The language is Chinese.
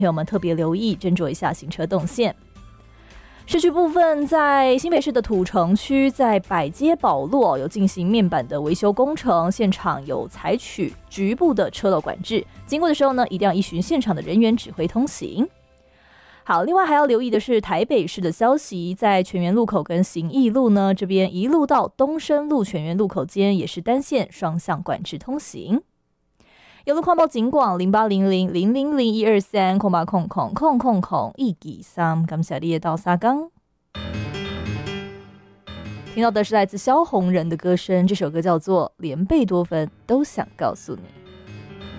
朋友们特别留意，斟酌一下行车动线。市区部分，在新北市的土城区，在百街宝路有进行面板的维修工程，现场有采取局部的车道管制，经过的时候呢，一定要依循现场的人员指挥通行。好，另外还要留意的是台北市的消息，在泉源路口跟行义路呢这边一路到东升路泉源路口间也是单线双向管制通行。有路况报警广0800000123空八空空空空空123，感谢你的到沙冈。听到的是来自萧红人的歌声，这首歌叫做《连贝多芬都想告诉你》。